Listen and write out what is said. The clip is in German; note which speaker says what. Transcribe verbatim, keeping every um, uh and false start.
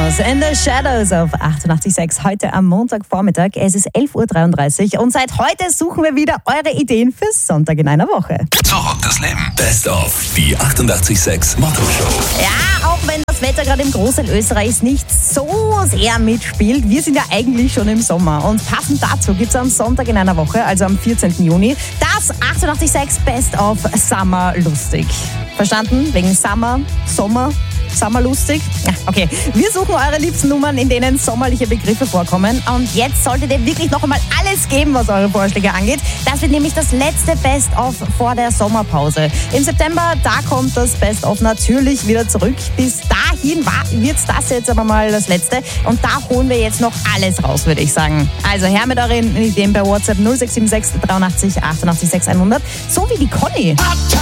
Speaker 1: Chance in the Shadows auf achtundachtzig Komma sechs heute am Montagvormittag. Es ist elf Uhr dreiunddreißig und seit heute suchen wir wieder eure Ideen für Sonntag in einer Woche.
Speaker 2: Zurück das Leben. Best of die achtundachtzig Komma sechs Motto-Show.
Speaker 1: Ja, auch wenn das Wetter gerade im Großteil Österreichs nicht so sehr mitspielt, wir sind ja eigentlich schon im Sommer. Und passend dazu gibt es am Sonntag in einer Woche, also am vierzehnten Juni, das achtundachtzig Komma sechs Best of Summer Lustig. Verstanden? Wegen Summer, Sommer. Sommerlustig? Ja, okay. Wir suchen eure liebsten Nummern, in denen sommerliche Begriffe vorkommen. Und jetzt solltet ihr wirklich noch einmal alles geben, was eure Vorschläge angeht. Das wird nämlich das letzte Best-of vor der Sommerpause. Im September, da kommt das Best-of natürlich wieder zurück. Bis dahin wird das jetzt aber mal das letzte. Und da holen wir jetzt noch alles raus, würde ich sagen. Also her mit euren Ideen bei WhatsApp null sechs sieben sechs dreiundachtzig achtundachtzig sechs hundert. So wie die Conny.